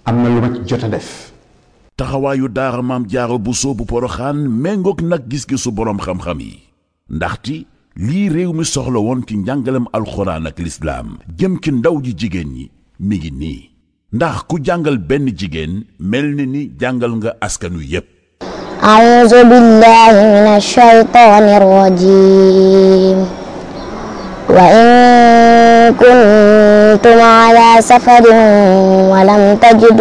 am na lu ma ci jot a def. taxawaayu daara Maam Jaara Buso bu Poroxaan méngoog nag gis-gisu boroom xam-xam yi ndaxte lii réew mi soxla woon ci njàngalem alxuraan ak lislaam jëm ci ndaw ji jigéen ñi mi ngi nii ndax ku jàngal benn jigéen mel ni jàngal nga askanu yépp. a'uuzu billaahi mina shaytaani rajiim. wa in kuntum ala safarin walam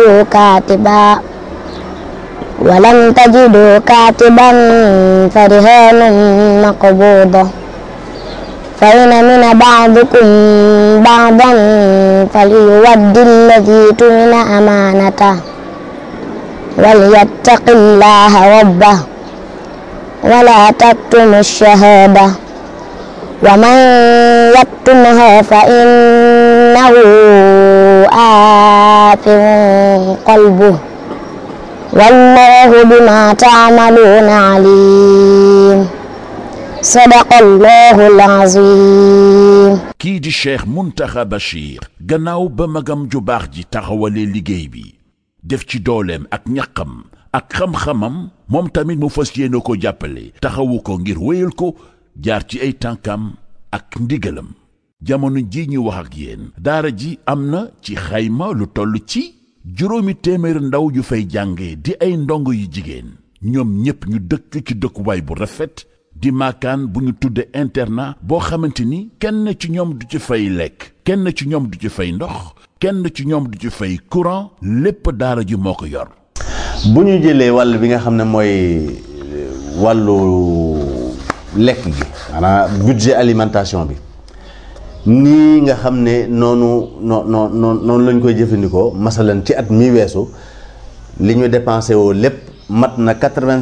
tajidu kaatiban farihaanun maqbuuda fa in amina ba'dukum ba'dan falyuwaddi alladhii tumina amaanatahu walyattaqillaaha rabbahu wa laa taktumu ash-shahaadata wa man yaktumha fa innahu aathim qalbuhu wallaahu bimaa ta'maluuna aliim. sadaqallaahul aziim. kii di Cheikh Mountakha Bachir gannaaw ba magam ju baax ji taxawalee liggéey bi def ci dooleem ak ñaqam ak xam-xamam moom tamit mu fas yéene ko jàppale taxawu ko ngir wéyal ko jaar ci ay tànkam ak ndigalam. jamono ji ñu wax ak yéen daara ji am na ci xayma lu toll ci 700 ndaw yu fay jànge di ay ndongo yu jigéen ñoom ñépp ñu dëkk ci dëkkuwaay bu rafet di maakaan bu ñu tudde internat boo xamante ni kenn ci ñoom du ci fay lekk kenn ci ñoom du ci fay ndox kenn ci ñoom du ci fay courant lépp daara ji moo ko yor. bu ñu jëlee wàll bi nga xam ne mooy wàllu lekk gi maanaam budget alimentation bi nii nga xam ne noonu lañ koy jëfandikoo masalan ci at mi weesu li ñu dépensé woo lépp mat na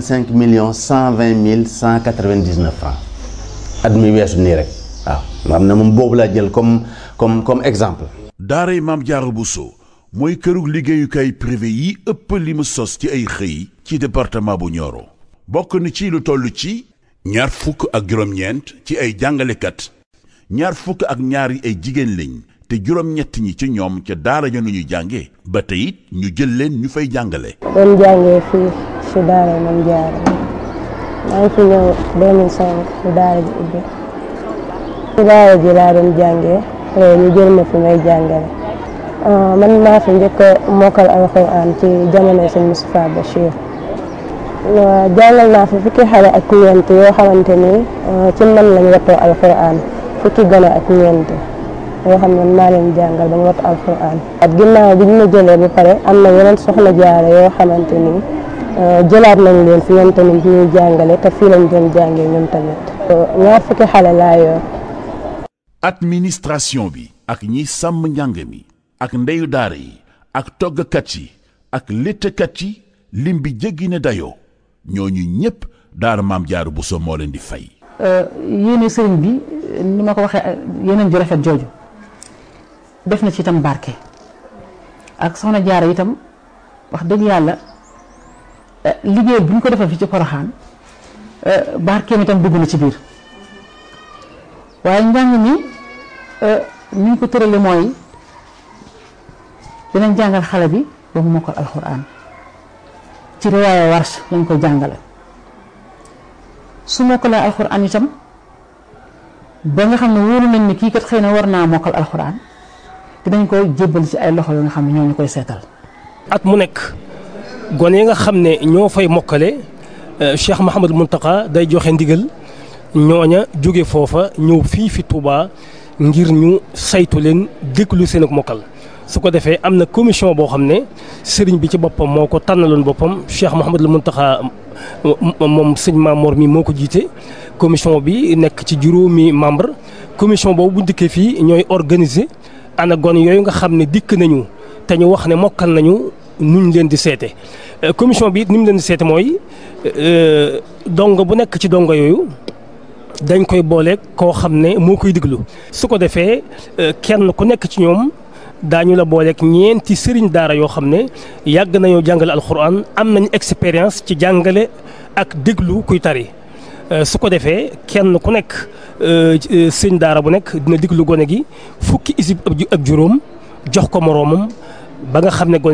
85,120,199 francs at mi weesu nii rek waaw nga xam ne moom boobu laa jël comme exemple. daaray Maam Jaara Buso mooy kërug liggéeyukaay privé yi ëpp li mu sos ci ay xëy ci département bu Nioro bokk na ci lu toll ci 29 ci ay jàngalekat 22 ay jigéen lañ te 7 ñi ci ñoom ca daara ja nu ñu jànge ba tey it ñu jël leen ñu fay jàngale. doon jàngee fii ci daara Maam Jaara maa ngi fi ñëw 2005 ci daara ji ubbi ci daara ji laa doon jàngee ñu jël ma fi may jàngale man maa fi njëkk a mokkal alxuraan ci jamono sëñ Moustapha Bachir jàngal naa fi fukki xale ak ñeent yoo xamante ni ci man lañ wattoo alxuraan fukki gone ak ñeent yoo xam ne maa leen jàngal ba ñu wattu alxuraan at ginnaaw bi ñu ma jëlee ba pare am na yeneen soxna jaara yoo xamante ni jëlaat nañ leen fi ñoom tamit ñuy jàngale te fii lañ doon jàngee ñoom tamit 2 fukki xale laa yor. administration bi ak ñi sàmm njàng mi ak ndeyu daara yi ak toggkat yi ak léttkat yi lim bi jéggi na dayoo ñooñu ñépp daara Maam Jaara Buso moo leen di fay. yéene sëriñ bi ni ma ko waxee yeneen ju rafet jooju def na ci itam barke ak soxna jaara itam wax dëgg yàlla liggéey bu ñu ko defal fi ci Poroxaan barkeem itam dugg na ci biir waaye njàng mi ni ñu ko tërale mooy dinañ jàngal xale bi ba mu mokkal alxuraan ci riwaaya Warsh lañ ko jàngale su mokkalee alxuraan itam ba nga xam ne wóolu nañ ni kii kat xëy na war naa mokkal alxuraan dinañ koy jébbal ci ay loxo yoo nga xam ne ñoo ñu koy seetal. at mu nekk gone yi nga xam ne ñoo fay mokkale Cheikh Mouhamadou Mountakha day joxe ndigal ñooña jóge foofa ñëw fii fi Touba ngir ñu saytu leen déglu seen ak mokkal su ko defee am na commission boo xam ne sëriñ bi ci boppam moo ko tànnaloon boppam Cheikh Mouhamadou Mountakha moom sëñ Mamor mi moo ko jiite commission bi nekk ci 5 membre commission boobu bu dikkee fii ñooy organiser ana gone yooyu nga xam ne dikk nañu te ñu wax ne mokkal nañu nuñ leen di seete commission bi it ni mu leen di seete mooy dongo bu nekk ci dongo yooyu dañ koy booleeg koo xam ne moo koy diglu su ko defee kenn ku nekk ci ñoom daañu la booleeg ñeenti sëriñ daara yoo xam ne yàgg nañoo jàngale alxuraan am nañ expérience ci jàngale ak déglu kuy tari su ko defee kenn ku nekk sëriñ daara bu nekk dina diglu gone gi fukki isib ak juróom jox ko moroomam ba nga xam ne